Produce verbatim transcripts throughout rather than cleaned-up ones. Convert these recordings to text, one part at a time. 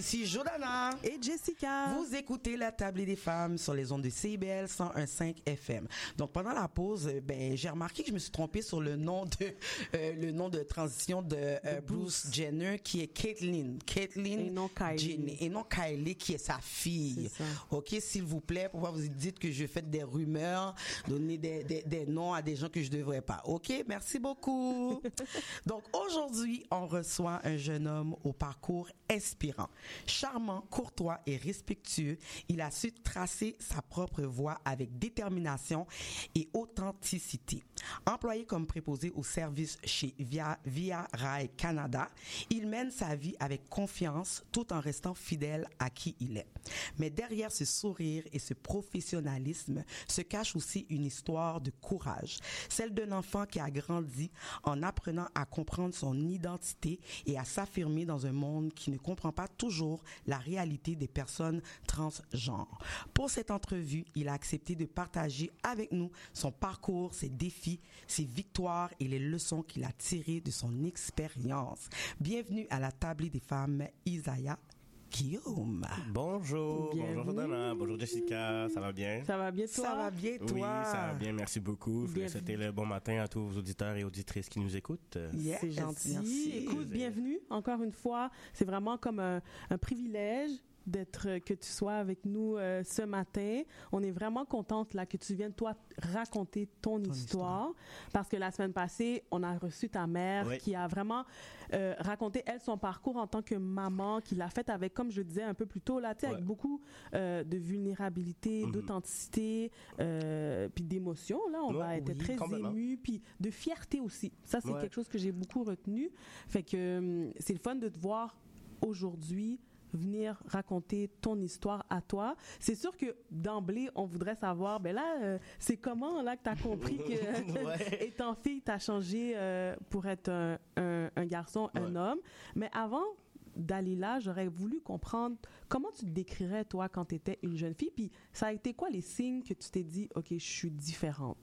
Ici Jordana et Jessica. Vous écoutez La Table des Femmes sur les ondes de C I B L cent un virgule cinq F M. Donc pendant la pause, ben j'ai remarqué que je me suis trompée sur le nom de euh, le nom de transition de euh, Bruce Jenner qui est Caitlyn. Caitlyn et non Kylie. Jenner et non Kylie qui est sa fille. C'est ça. OK, s'il vous plaît, pourquoi vous dites que je fais des rumeurs, donner des, des des noms à des gens que je devrais pas. OK, merci beaucoup. Donc aujourd'hui, on reçoit un jeune homme au parcours inspirant. Charmant, courtois et respectueux, il a su tracer sa propre voie avec détermination et authenticité. Employé comme préposé au service chez Via, Via Rail Canada, il mène sa vie avec confiance tout en restant fidèle à qui il est. Mais derrière ce sourire et ce professionnalisme se cache aussi une histoire de courage, celle d'un enfant qui a grandi en apprenant à comprendre son identité et à s'affirmer dans un monde qui ne comprend pas toujours la réalité des personnes transgenres. Pour cette entrevue, il a accepté de partager avec nous son parcours, ses défis, ses victoires et les leçons qu'il a tirées de son expérience. Bienvenue à la Table des Femmes, Isaiah Guillaume. Bonjour, Bienvenue. bonjour Jordana, bonjour Jessica, ça va bien? Ça va bien toi? Ça va bien toi? Oui, ça va bien, merci beaucoup. Je voulais Bienvenue. souhaiter le bon matin à tous vos auditeurs et auditrices qui nous écoutent. Yes, C'est gentil. merci. Écoute, bienvenue encore une fois. C'est vraiment comme un, un privilège d'être que tu sois avec nous euh, ce matin. On est vraiment contente là que tu viennes toi raconter ton, Ton histoire, histoire. parce que la semaine passée, on a reçu ta mère Oui. qui a vraiment euh, raconté elle son parcours en tant que maman, qui l'a fait avec, comme je disais un peu plus tôt là, tu sais, Ouais. avec beaucoup euh, de vulnérabilité, Mhm. d'authenticité, euh, puis d'émotion là, on Ouais, va être oui, très complètement. ému, puis de fierté aussi. Ça c'est Ouais. quelque chose que j'ai beaucoup retenu. Fait que hum, c'est le fun de te voir aujourd'hui venir raconter ton histoire à toi. C'est sûr que d'emblée, on voudrait savoir, ben là, euh, c'est comment là que tu as compris que Ouais. étant fille, tu as changé euh, pour être un, un, un garçon, un Ouais. homme. Mais avant d'aller là, j'aurais voulu comprendre comment tu te décrirais, toi, quand tu étais une jeune fille, puis ça a été quoi les signes que tu t'es dit, OK, je suis différente?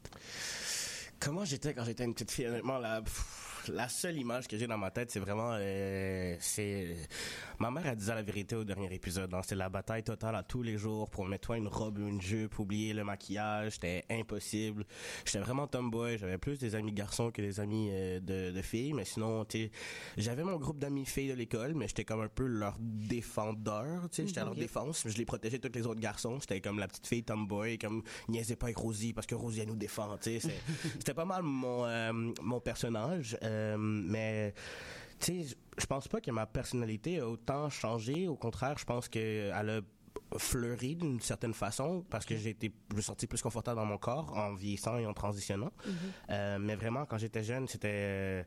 Comment j'étais quand j'étais une petite fille? Honnêtement, la, pff, la seule image que j'ai dans ma tête, c'est vraiment... Euh, c'est ma mère, elle disait la vérité au dernier épisode. Hein, c'était la bataille totale à tous les jours pour mettre toi une robe ou une jupe, oublier le maquillage. C'était impossible. J'étais vraiment tomboy. J'avais plus des amis garçons que des amis euh, de, de filles. Mais sinon, tu sais, j'avais mon groupe d'amis filles de l'école, mais j'étais comme un peu leur défendeur. Tu sais, j'étais à leur Ok. défense. Je les protégeais tous les autres garçons. J'étais comme la petite fille tomboy, comme niaisez pas avec Rosie parce que Rosie, elle nous défend. Tu sais, c'est- c'était pas mal mon euh, mon personnage, euh, mais tu sais, je pense pas que ma personnalité a autant changé. Au contraire, je pense que elle a fleuri d'une certaine façon parce que j'ai été je me sentis plus confortable dans mon corps en vieillissant et en transitionnant. Euh, mais vraiment, quand j'étais jeune, c'était euh,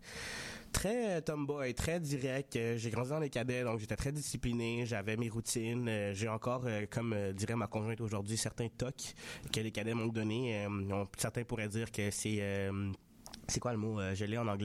très tomboy, très direct. Euh, J'ai grandi dans les cadets, donc j'étais très discipliné. J'avais mes routines. Euh, J'ai encore, euh, comme euh, dirait ma conjointe aujourd'hui, certains tocs que les cadets m'ont donné. Euh, on- certains pourraient dire que c'est... euh, c'est quoi le mot? Euh, je l'ai en anglais.